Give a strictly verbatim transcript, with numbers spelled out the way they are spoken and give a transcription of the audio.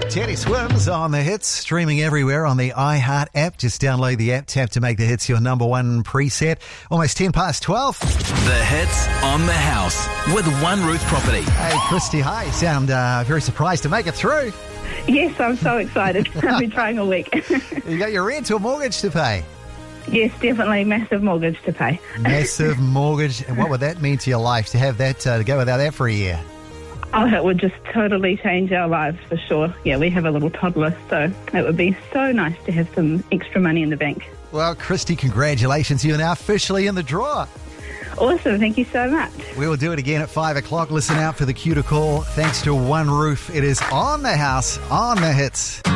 Teddy Swims on the hits, streaming everywhere on the iHeart app. Just download the app, tap to make the hits your number one preset. Almost ten past twelve. The hits on the house with One Roof Property. Hey, Christy, hi. You sound uh, very surprised to make it through. Yes, I'm so excited. I've been trying all week. You got your rent or mortgage to pay? Yes, definitely massive mortgage to pay. Massive mortgage. And what would that mean to your life to have that, uh, to go without that for a year? Oh, it would just totally change our lives for sure. Yeah, we have a little toddler, so it would be so nice to have some extra money in the bank. Well, Christy, congratulations. You're now officially in the draw. Awesome. Thank you so much. We will do it again at five o'clock. Listen out for the cue to call. Thanks to One Roof. It is on the house, on the hits.